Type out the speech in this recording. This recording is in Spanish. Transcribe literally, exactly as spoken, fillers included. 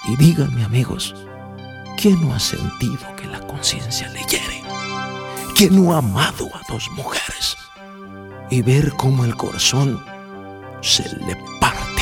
Y díganme, amigos, ¿quién no ha sentido que la conciencia le hiere? ¿Quién no ha amado a dos mujeres y ver cómo el corazón se le parte?